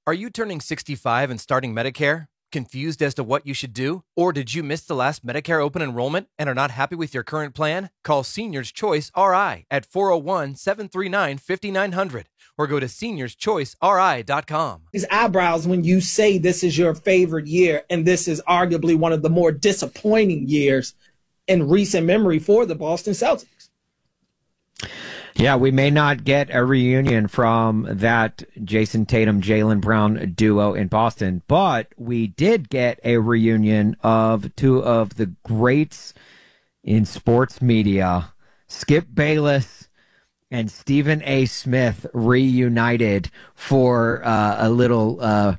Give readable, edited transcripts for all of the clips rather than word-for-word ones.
Are you turning 65 and starting Medicare? Confused as to what you should do? Or did you miss the last Medicare open enrollment and are not happy with your current plan? Call Seniors Choice RI at 401-739-5900 or go to seniorschoiceri.com. These eyebrows when you say this is your favorite year, and this is arguably one of the more disappointing years in recent memory for the Boston Celtics. Yeah, we may not get a reunion from that Jason Tatum, Jaylen Brown duo in Boston, but we did get a reunion of two of the greats in sports media, Skip Bayless and Stephen A. Smith, reunited for a little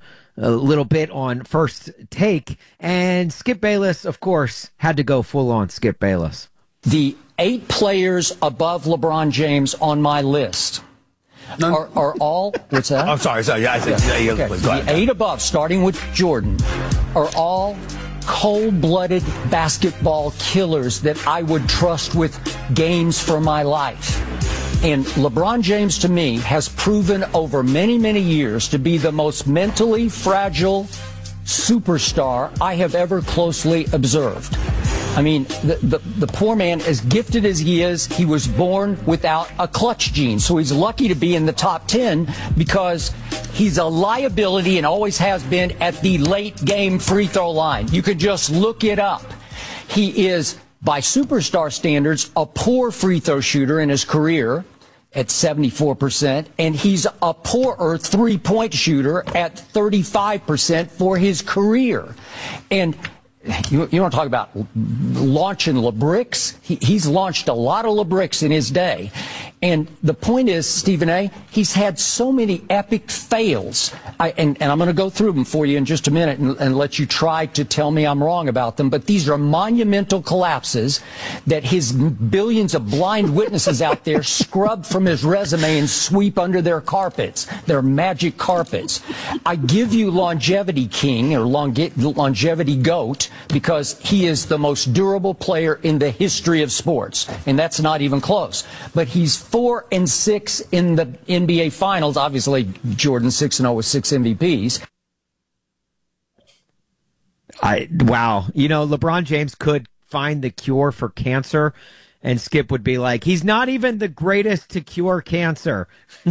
bit on First Take. And Skip Bayless, of course, had to go full on Skip Bayless. The 8 players above LeBron James on my list are all, what's that? I'm sorry. Yeah, I said, yeah, okay. please, the 8 above, starting with Jordan, are all cold-blooded basketball killers that I would trust with games for my life. And LeBron James, to me, has proven over many, many years to be the most mentally fragile superstar I have ever closely observed. I mean, the poor man, as gifted as he is, he was born without a clutch gene. So he's lucky to be in the top 10 because he's a liability and always has been at the late game free throw line. You could just look it up. He is, by superstar standards, a poor free throw shooter in his career at 74%, and he's a poorer three-point shooter at 35% for his career. And you want to talk about launching LeBricks? He's launched a lot of LeBricks in his day. And the point is, Stephen A., he's had so many epic fails. And I'm going to go through them for you in just a minute and let you try to tell me I'm wrong about them. But these are monumental collapses that his billions of blind witnesses out there scrub from his resume and sweep under their carpets, their magic carpets. I give you Longevity King or Longevity Goat because he is the most durable player in the history of sports. And that's not even close. But he's 4-6 in the NBA Finals. Obviously, Jordan 6-0 with 6 MVPs. Wow. You know, LeBron James could find the cure for cancer, and Skip would be like, he's not even the greatest to cure cancer.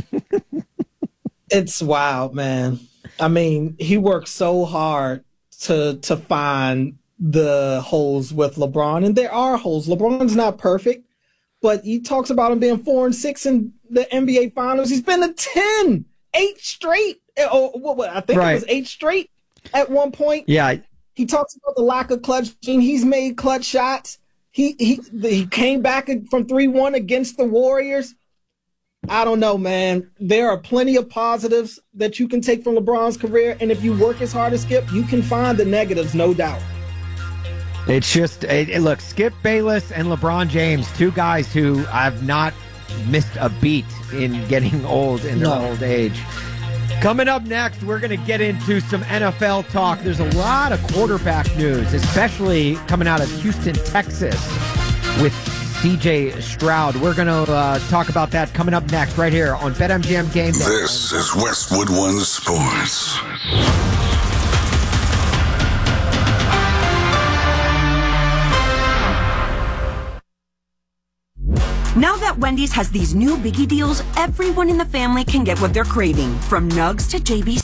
It's wild, man. I mean, he worked so hard to find the holes with LeBron, and there are holes. LeBron's not perfect, but he talks about him being 4-6 in the NBA Finals. He's been to 10, 8 straight. Or I think it was 8 straight at one point. Yeah. He talks about the lack of clutch gene. He's made clutch shots. He came back from 3-1 against the Warriors. I don't know, man. There are plenty of positives that you can take from LeBron's career, and if you work as hard as Skip, you can find the negatives, no doubt. It's just, look, Skip Bayless and LeBron James, two guys who have not missed a beat in getting old in their old age. Coming up next, we're going to get into some NFL talk. There's a lot of quarterback news, especially coming out of Houston, Texas, with C.J. Stroud. We're going to talk about that coming up next right here on BetMGM Game Day. This is Westwood One Sports. Now that Wendy's has these new Biggie deals, everyone in the family can get what they're craving. From nugs to JB's